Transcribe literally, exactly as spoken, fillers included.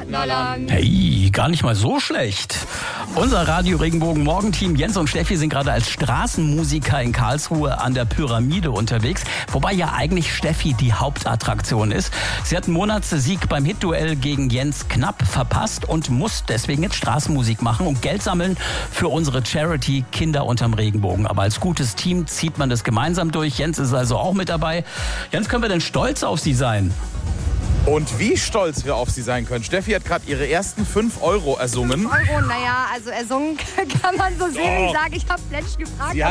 Partnerland. Hey, gar nicht mal so schlecht. Unser Radio-Regenbogen-Morgenteam Jens und Steffi sind gerade als Straßenmusiker in Karlsruhe an der Pyramide unterwegs. Wobei ja eigentlich Steffi die Hauptattraktion ist. Sie hat einen Monatssieg beim Hitduell gegen Jens knapp verpasst und muss deswegen jetzt Straßenmusik machen und Geld sammeln für unsere Charity Kinder unterm Regenbogen. Aber als gutes Team zieht man das gemeinsam durch. Jens ist also auch mit dabei. Jens, können wir denn stolz auf Sie sein? Und wie stolz wir auf Sie sein können. Steffi hat gerade ihre ersten fünf Euro ersungen. fünf Euro, naja, also ersungen kann man so sehen. Oh. Ich sage, ich habe Fletch gefragt. Sie hat